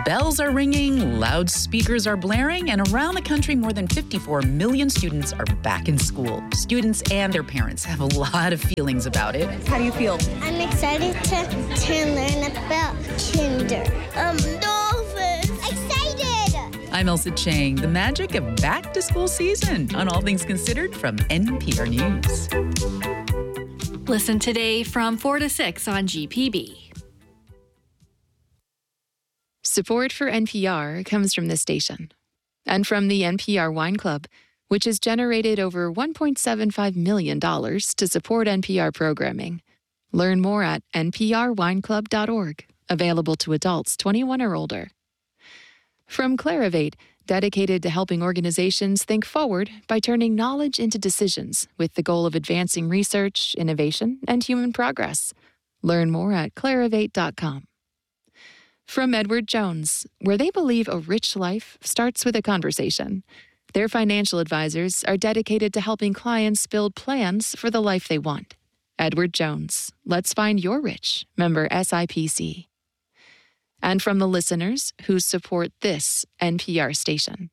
Bells are ringing, loudspeakers are blaring, and around the country, more than 54 million students are back in school. Students and their parents have a lot of feelings about it. How do you feel? I'm excited to learn about kinder. Dolphins. Excited! I'm Elsa Chang, the magic of back-to-school season on All Things Considered from NPR News. Listen today from 4 to 6 on GPB. Support for NPR comes from this station and from the NPR Wine Club, which has generated over $1.75 million to support NPR programming. Learn more at nprwineclub.org, available to adults 21 or older. From Clarivate, dedicated to helping organizations think forward by turning knowledge into decisions with the goal of advancing research, innovation, and human progress. Learn more at clarivate.com. From Edward Jones, where they believe a rich life starts with a conversation. Their financial advisors are dedicated to helping clients build plans for the life they want. Edward Jones, let's find your rich, member SIPC. And from the listeners who support this NPR station.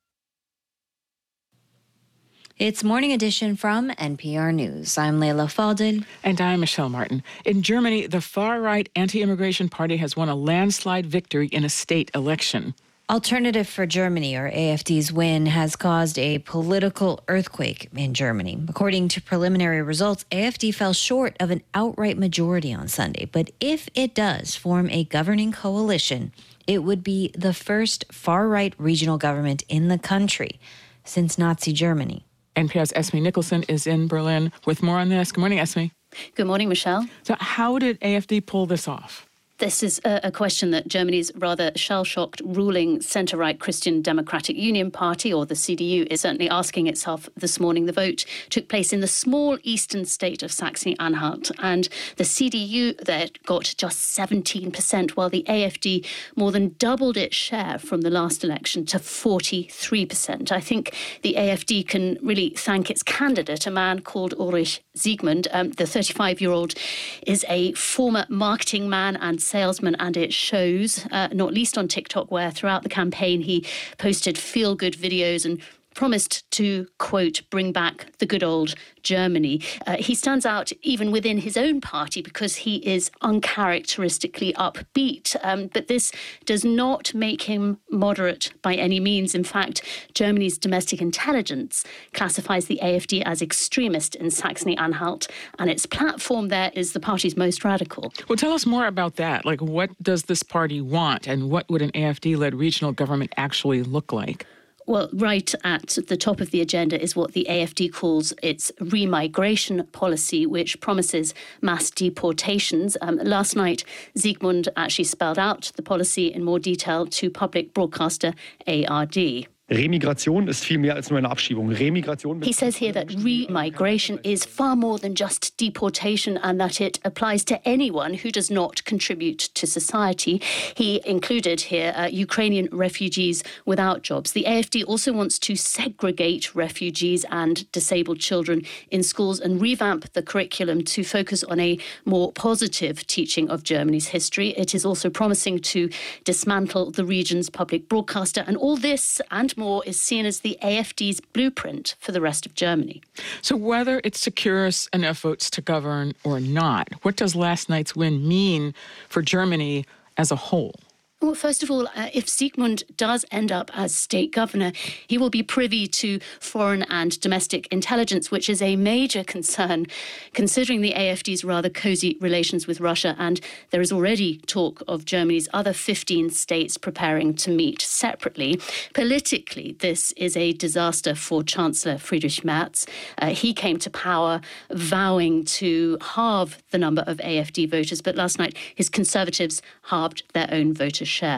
It's Morning Edition from NPR News. I'm Leila Fadel. And I'm Michelle Martin. In Germany, the far-right anti-immigration party has won a landslide victory in a state election. Alternative for Germany, or AfD's win, has caused a political earthquake in Germany. According to preliminary results, AfD fell short of an outright majority on Sunday. But if it does form a governing coalition, it would be the first far-right regional government in the country since Nazi Germany. NPR's Esme Nicholson is in Berlin with more on this. Good morning, Esme. Good morning, Michelle. So how did AfD pull this off? This is a question that Germany's rather shell-shocked ruling centre-right Christian Democratic Union Party, or the CDU, is certainly asking itself this morning. The vote took place in the small eastern state of Saxony-Anhalt, and the CDU there got just 17%, while the AfD more than doubled its share from the last election to 43%. I think the AfD can really thank its candidate, a man called Ulrich Siegmund. The 35-year-old is a former marketing man and salesman, and it shows, not least on TikTok, where throughout the campaign he posted feel-good videos and promised to, quote, bring back the good old Germany. He stands out even within his own party because he is uncharacteristically upbeat. But this does not make him moderate by any means. In fact, Germany's domestic intelligence classifies the AfD as extremist in Saxony-Anhalt, and its platform there is the party's most radical. Well, tell us more about that. Like, what does this party want, and what would an AfD-led regional government actually look like? Well, right at the top of the agenda is what the AfD calls its remigration policy, which promises mass deportations. Last night, Siegmund actually spelled out the policy in more detail to public broadcaster ARD. Remigration ist viel mehr als nur eine Abschiebung. He says here that remigration is far more than just deportation, and that it applies to anyone who does not contribute to society. He included here Ukrainian refugees without jobs. The AfD also wants to segregate refugees and disabled children in schools and revamp the curriculum to focus on a more positive teaching of Germany's history. It is also promising to dismantle the region's public broadcaster, and all this and more is seen as the AfD's blueprint for the rest of Germany. So whether it secures enough votes to govern or not, what does last night's win mean for Germany as a whole? Well, first of all, if Siegmund does end up as state governor, he will be privy to foreign and domestic intelligence, which is a major concern, considering the AfD's rather cosy relations with Russia. And there is already talk of Germany's other 15 states preparing to meet separately. Politically, this is a disaster for Chancellor Friedrich Merz. He came to power vowing to halve the number of AfD voters, but last night his Conservatives halved their own voters' share.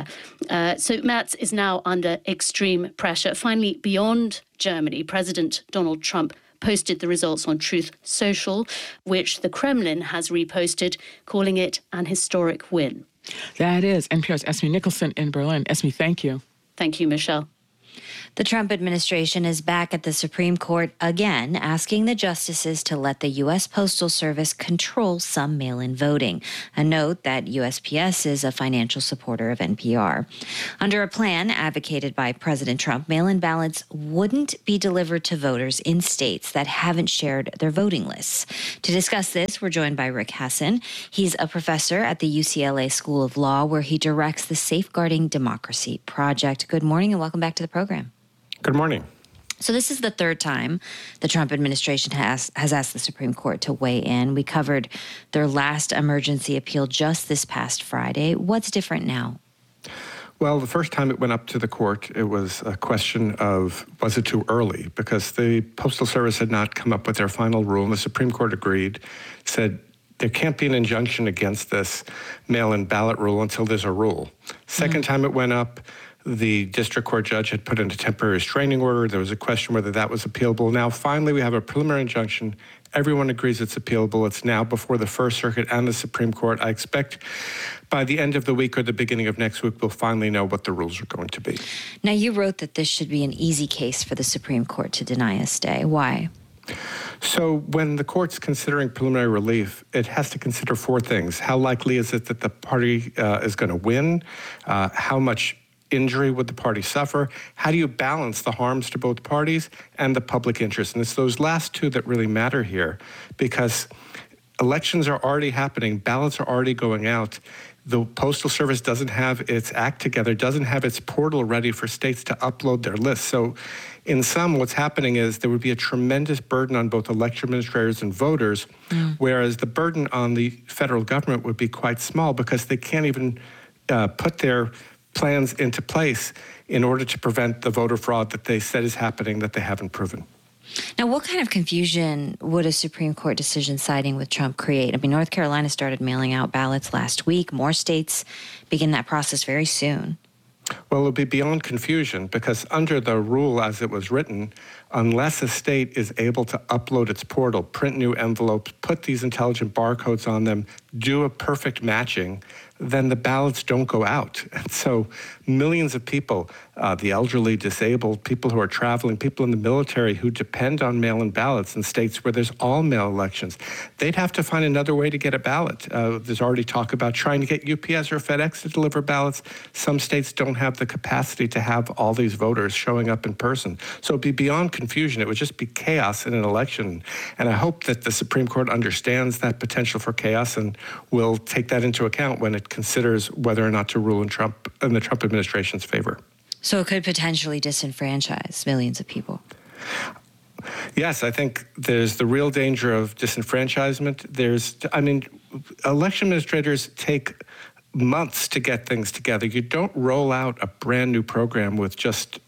So Merz is now under extreme pressure. Finally, beyond Germany, President Donald Trump posted the results on Truth Social, which the Kremlin has reposted, calling it an historic win. That is NPR's Esme Nicholson in Berlin. Esme, thank you. Thank you, Michelle. The Trump administration is back at the Supreme Court again, asking the justices to let the U.S. Postal Service control some mail-in voting. A note that USPS is a financial supporter of NPR. Under a plan advocated by President Trump, mail-in ballots wouldn't be delivered to voters in states that haven't shared their voting lists. To discuss this, we're joined by Rick Hasen. He's a professor at the UCLA School of Law, where he directs the Safeguarding Democracy Project. Good morning and welcome back to the program. Good morning. So this is the third time the Trump administration has asked the Supreme Court to weigh in. We covered their last emergency appeal just this past Friday. What's different now? Well, the first time it went up to the court, it was a question of, was it too early? Because the Postal Service had not come up with their final rule, and the Supreme Court agreed, said there can't be an injunction against this mail-in ballot rule until there's a rule. Second time it went up, the district court judge had put in a temporary restraining order. There was a question whether that was appealable. Now, finally, we have a preliminary injunction. Everyone agrees it's appealable. It's now before the First Circuit and the Supreme Court. I expect by the end of the week or the beginning of next week, we'll finally know what the rules are going to be. Now, you wrote that this should be an easy case for the Supreme Court to deny a stay. Why? So when the court's considering preliminary relief, it has to consider four things. How likely is it that the party is going to win? How much injury would the party suffer? How do you balance the harms to both parties and the public interest? And it's those last two that really matter here, because elections are already happening, ballots are already going out. The Postal Service doesn't have its act together, doesn't have its portal ready for states to upload their lists. So in sum, what's happening is there would be a tremendous burden on both election administrators and voters, whereas the burden on the federal government would be quite small because they can't even put their plans into place in order to prevent the voter fraud that they said is happening that they haven't proven. Now, what kind of confusion would a Supreme Court decision siding with Trump create? I mean, North Carolina started mailing out ballots last week. More states begin that process very soon. Well, it'll be beyond confusion because under the rule as it was written, unless a state is able to upload its portal, print new envelopes, put these intelligent barcodes on them, do a perfect matching, then the ballots don't go out. And so millions of people, the elderly, disabled, people who are traveling, people in the military who depend on mail-in ballots in states where there's all mail elections, they'd have to find another way to get a ballot. There's already talk about trying to get UPS or FedEx to deliver ballots. Some states don't have the capacity to have all these voters showing up in person. So it'd be beyond confusion. It would just be chaos in an election. And I hope that the Supreme Court understands that potential for chaos and will take that into account when it considers whether or not to rule in the Trump administration's favor. So it could potentially disenfranchise millions of people. Yes, I think there's the real danger of disenfranchisement. Election administrators take months to get things together. You don't roll out a brand new program with just,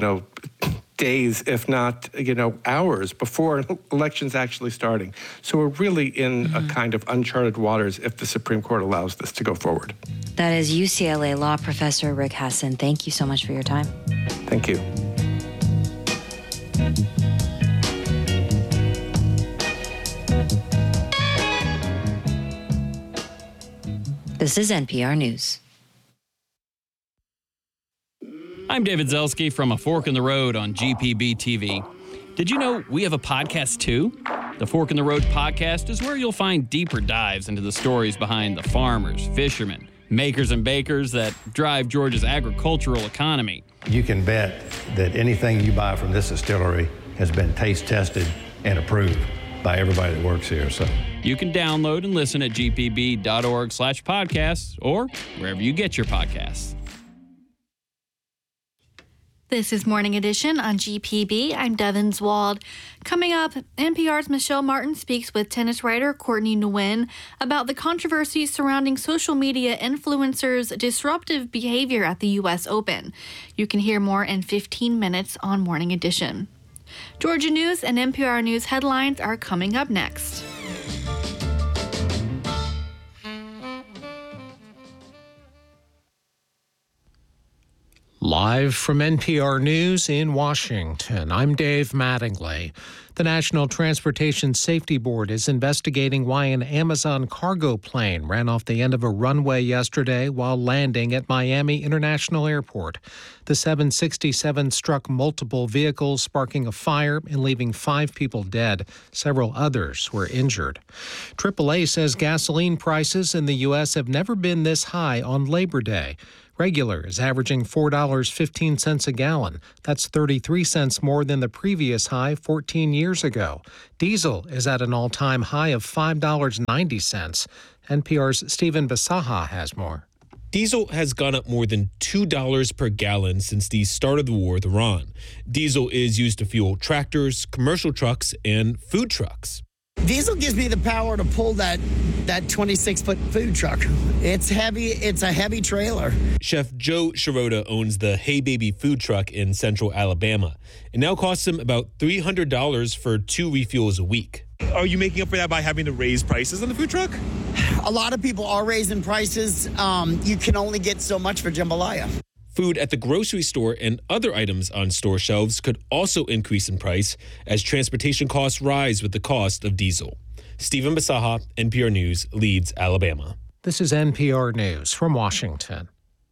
days, if not, hours before elections actually starting. So we're really in a kind of uncharted waters if the Supreme Court allows this to go forward. That is UCLA law professor Rick Hasen. Thank you so much for your time. Thank you. This is NPR News. I'm David Zelski from A Fork in the Road on GPB TV. Did you know we have a podcast too? The Fork in the Road podcast is where you'll find deeper dives into the stories behind the farmers, fishermen, makers and bakers that drive Georgia's agricultural economy. You can bet that anything you buy from this distillery has been taste tested and approved by everybody that works here. So you can download and listen at gpb.org/podcasts or wherever you get your podcasts. This is Morning Edition on GPB. I'm Devin Zwald. Coming up, NPR's Michelle Martin speaks with tennis writer Courtney Nguyen about the controversies surrounding social media influencers' disruptive behavior at the U.S. Open. You can hear more in 15 minutes on Morning Edition. Georgia News and NPR News headlines are coming up next. Live from NPR News in Washington, I'm Dave Mattingly. The National Transportation Safety Board is investigating why an Amazon cargo plane ran off the end of a runway yesterday while landing at Miami International Airport. The 767 struck multiple vehicles, sparking a fire and leaving 5 people dead. Several others were injured. AAA says gasoline prices in the U.S. have never been this high on Labor Day. Regular is averaging $4.15 a gallon. That's 33 cents more than the previous high 14 years ago. Diesel is at an all-time high of $5.90. NPR's Stephen Basaha has more. Diesel has gone up more than $2 per gallon since the start of the war with Iran. Diesel is used to fuel tractors, commercial trucks, and food trucks. Diesel gives me the power to pull that 26-foot food truck. It's heavy. It's a heavy trailer. Chef Joe Shirota owns the Hey Baby food truck in central Alabama. It now costs him about $300 for 2 refuels a week. Are you making up for that by having to raise prices on the food truck? A lot of people are raising prices. You can only get so much for jambalaya. Food at the grocery store and other items on store shelves could also increase in price as transportation costs rise with the cost of diesel. Stephen Basaha, NPR News, Leeds, Alabama. This is NPR News from Washington.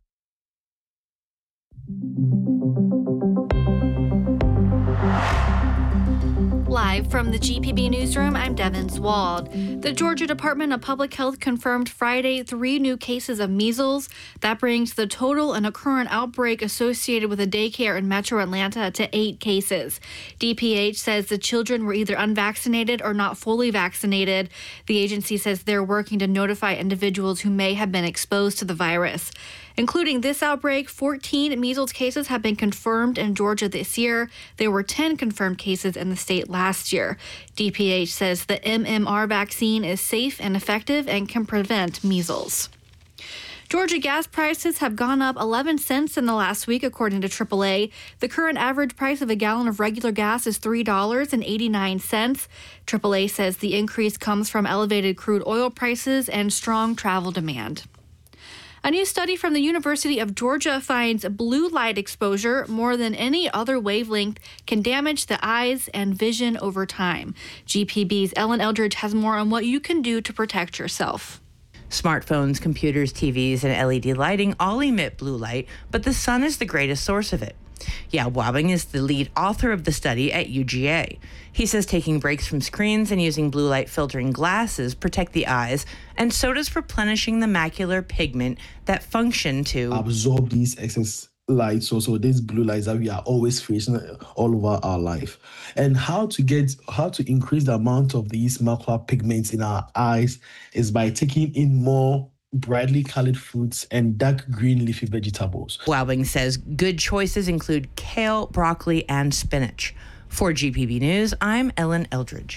Live from the GPB Newsroom, I'm Devin Zwald. The Georgia Department of Public Health confirmed Friday 3 new cases of measles. That brings the total in a current outbreak associated with a daycare in Metro Atlanta to 8 cases. DPH says the children were either unvaccinated or not fully vaccinated. The agency says they're working to notify individuals who may have been exposed to the virus. Including this outbreak, 14 measles cases have been confirmed in Georgia this year. There were 10 confirmed cases in the state last year. DPH says the MMR vaccine is safe and effective and can prevent measles. Georgia gas prices have gone up 11 cents in the last week, according to AAA. The current average price of a gallon of regular gas is $3.89. AAA says the increase comes from elevated crude oil prices and strong travel demand. A new study from the University of Georgia finds blue light exposure more than any other wavelength can damage the eyes and vision over time. GPB's Ellen Eldridge has more on what you can do to protect yourself. Smartphones, computers, TVs, and LED lighting all emit blue light, but the sun is the greatest source of it. Yao Guobing is the lead author of the study at UGA. He says taking breaks from screens and using blue light filtering glasses protect the eyes, and so does replenishing the macular pigment that function to absorb these excess light. So these blue lights that we are always facing all over our life. And how to increase the amount of these macular pigments in our eyes is by taking in more brightly colored fruits and dark green leafy vegetables. Guobing says good choices include kale, broccoli, and spinach. For GPB News, I'm Ellen Eldridge.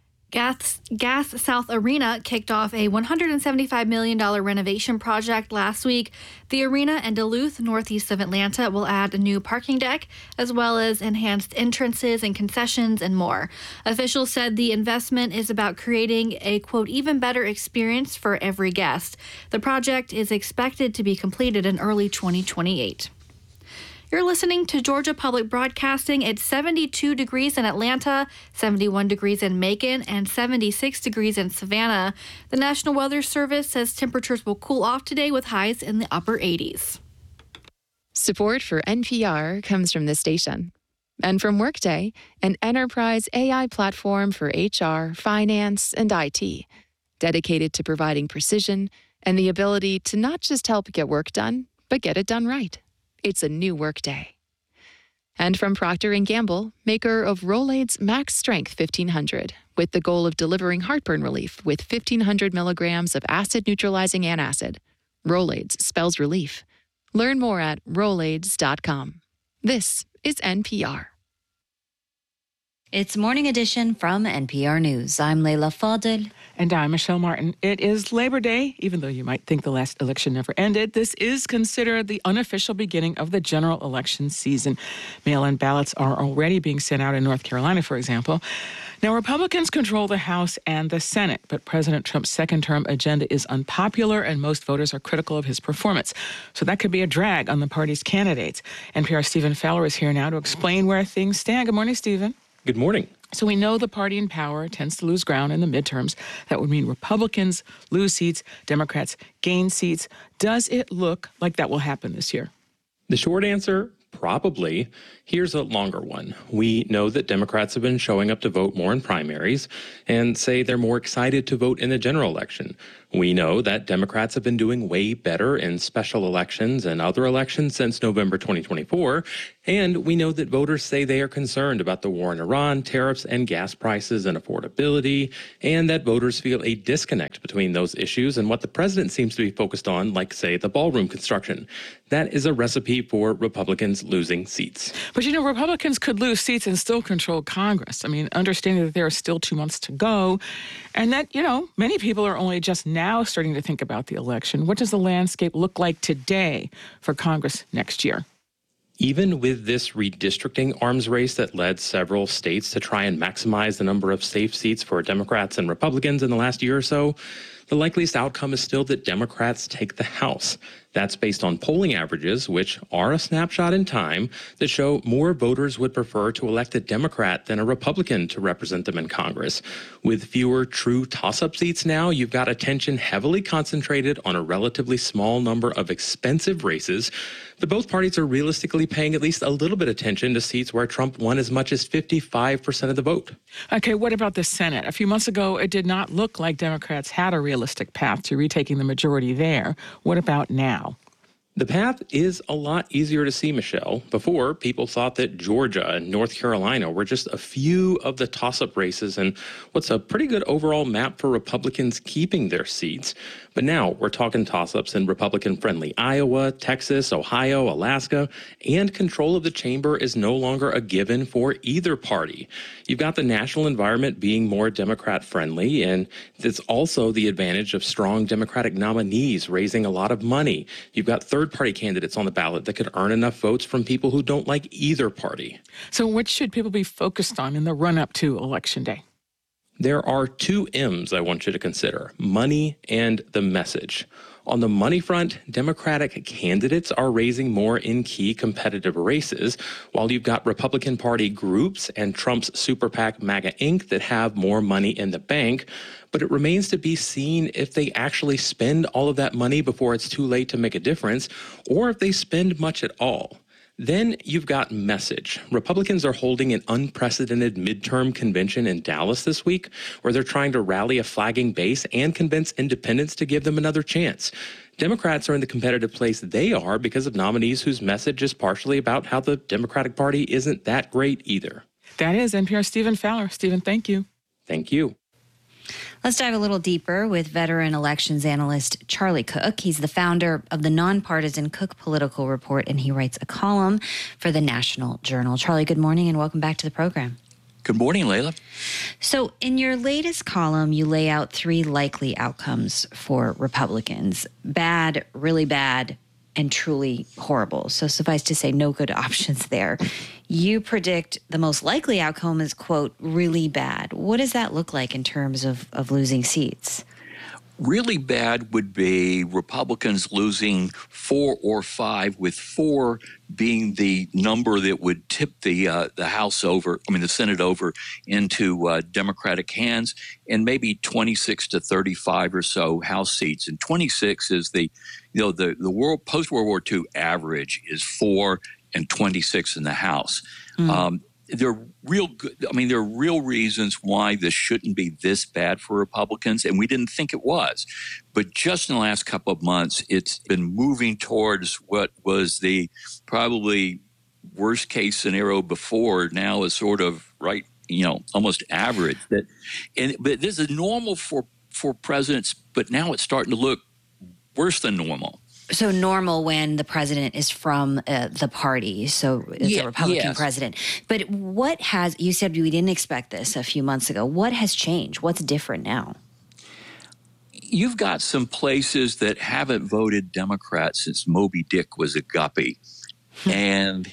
Gas South Arena kicked off a $175 million renovation project last week. The arena in Duluth, northeast of Atlanta, will add a new parking deck, as well as enhanced entrances and concessions and more. Officials said the investment is about creating a, quote, even better experience for every guest. The project is expected to be completed in early 2028. You're listening to Georgia Public Broadcasting. It's 72 degrees in Atlanta, 71 degrees in Macon, and 76 degrees in Savannah. The National Weather Service says temperatures will cool off today with highs in the upper 80s. Support for NPR comes from this station and from Workday, an enterprise AI platform for HR, finance, and IT, dedicated to providing precision and the ability to not just help get work done, but get it done right. It's a new Workday. And from Procter & Gamble, maker of Rolaids Max Strength 1500, with the goal of delivering heartburn relief with 1,500 milligrams of acid-neutralizing antacid. Rolaids spells relief. Learn more at Rolaids.com. This is NPR. It's Morning Edition from NPR News. I'm Leila Fadel. And I'm Michelle Martin. It is Labor Day, even though you might think the last election never ended. This is considered the unofficial beginning of the general election season. Mail-in ballots are already being sent out in North Carolina, for example. Now, Republicans control the House and the Senate, but President Trump's second-term agenda is unpopular, and most voters are critical of his performance. So that could be a drag on the party's candidates. NPR's Stephen Fowler is here now to explain where things stand. Good morning, Stephen. Good morning. So we know the party in power tends to lose ground in the midterms. That would mean Republicans lose seats, Democrats gain seats. Does it look like that will happen this year? The short answer, probably. Here's a longer one. We know that Democrats have been showing up to vote more in primaries and say they're more excited to vote in the general election. We know that Democrats have been doing way better in special elections and other elections since November 2024. And we know that voters say they are concerned about the war in Iran, tariffs, and gas prices and affordability, and that voters feel a disconnect between those issues and what the president seems to be focused on, like, say, the ballroom construction. That is a recipe for Republicans losing seats. But, you know, Republicans could lose seats and still control Congress. I mean, understanding that there are still 2 months to go, and that, you know, many people are only just now starting to think about the election. What does the landscape look like today for Congress next year? Even with this redistricting arms race that led several states to try and maximize the number of safe seats for Democrats and Republicans in the last year or so, the likeliest outcome is still that Democrats take the House. That's based on polling averages, which are a snapshot in time, that show more voters would prefer to elect a Democrat than a Republican to represent them in Congress. With fewer true toss-up seats now, you've got attention heavily concentrated on a relatively small number of expensive races, but both parties are realistically paying at least a little bit of attention to seats where Trump won as much as 55% of the vote. Okay, what about the Senate? A few months ago, it did not look like Democrats had a realistic path to retaking the majority there. What about now? The path is a lot easier to see, Michelle. Before, people thought that Georgia and North Carolina were just a few of the toss-up races and what's a pretty good overall map for Republicans keeping their seats. But now we're talking toss-ups in Republican-friendly Iowa, Texas, Ohio, Alaska, and control of the chamber is no longer a given for either party. You've got the national environment being more Democrat-friendly, and it's also the advantage of strong Democratic nominees raising a lot of money. You've got third-party candidates on the ballot that could earn enough votes from people who don't like either party. So what should people be focused on in the run-up to Election Day? There are 2 M's I want you to consider: money and the message. On the money front, Democratic candidates are raising more in key competitive races, while you've got Republican Party groups and Trump's super PAC MAGA Inc. that have more money in the bank. But it remains to be seen if they actually spend all of that money before it's too late to make a difference, or if they spend much at all. Then you've got message. Republicans are holding an unprecedented midterm convention in Dallas this week, where they're trying to rally a flagging base and convince independents to give them another chance. Democrats are in the competitive place they are because of nominees whose message is partially about how the Democratic Party isn't that great either. That is NPR's Stephen Fowler. Stephen, thank you. Thank you. Let's dive a little deeper with veteran elections analyst Charlie Cook. He's the founder of the nonpartisan Cook Political Report, and he writes a column for the National Journal. Charlie, good morning and welcome back to the program. Good morning, Leila. So in your latest column, you lay out 3 likely outcomes for Republicans: bad, really bad, and truly horrible. So suffice to say, no good options there. You predict the most likely outcome is, quote, really bad. What does that look like in terms of losing seats? Really bad would be Republicans losing 4 or 5, with 4 being the number that would tip the House over, the Senate over into Democratic hands, and maybe 26 to 35 or so House seats. And 26 is the world post-World War II average is 4 and 26 in the House. There are real reasons why this shouldn't be this bad for Republicans, and we didn't think it was. But just in the last couple of months, it's been moving towards what was the probably worst case scenario before. Now is sort of right, almost average. But this is normal for presidents, but now it's starting to look worse than normal. So normal when the president is from the party, so it's a Republican president. But you said we didn't expect this a few months ago. What has changed? What's different now? You've got some places that haven't voted Democrat since Moby Dick was a guppy. And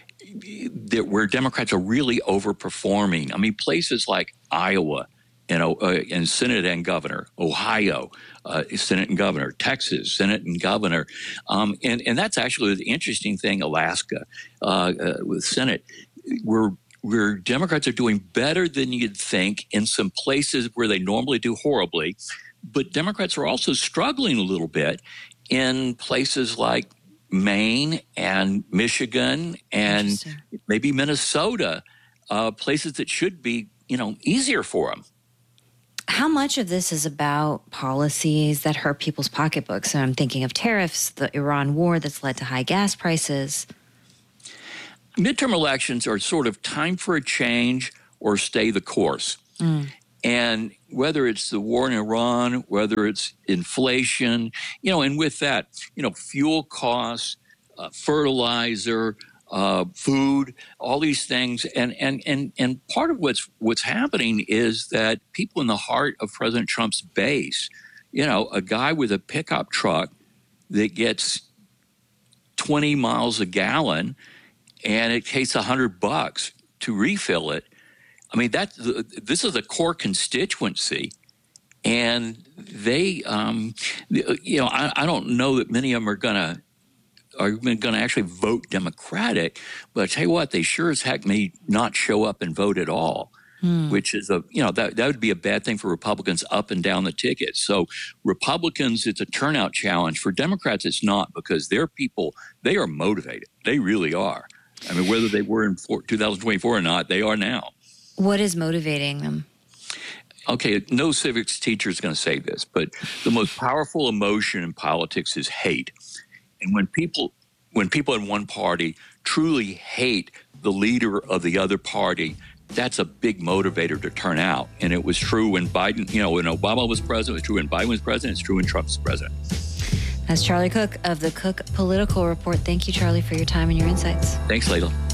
where Democrats are really overperforming. I mean, places like Iowa, and Senate and governor, Ohio, Senate and governor, Texas, Senate and governor. And that's actually the interesting thing, Alaska, with Senate, where Democrats are doing better than you'd think in some places where they normally do horribly. But Democrats are also struggling a little bit in places like Maine and Michigan and maybe Minnesota, places that should be, easier for them. How much of this is about policies that hurt people's pocketbooks? And I'm thinking of tariffs, the Iran war that's led to high gas prices. Midterm elections are sort of time for a change or stay the course. And whether it's the war in Iran, whether it's inflation, and with that, fuel costs, fertilizer, food, all these things. And part of what's happening is that people in the heart of President Trump's base, a guy with a pickup truck that gets 20 miles a gallon and it takes $100 to refill it. I mean, this is a core constituency. And they, I don't know that many of them are going to actually vote Democratic, but I tell you what, they sure as heck may not show up and vote at all, which is that would be a bad thing for Republicans up and down the ticket. So Republicans, it's a turnout challenge. For Democrats, it's not, because their people, they are motivated. They really are. I mean, whether they were in 2024 or not, they are now. What is motivating them? Okay, no civics teacher is going to say this, but the most powerful emotion in politics is hate. And when people in one party truly hate the leader of the other party, that's a big motivator to turn out. And it was true when Biden, when Obama was president, it was true when Biden was president, it's true when Trump's president. That's Charlie Cook of the Cook Political Report. Thank you, Charlie, for your time and your insights. Thanks, Layla.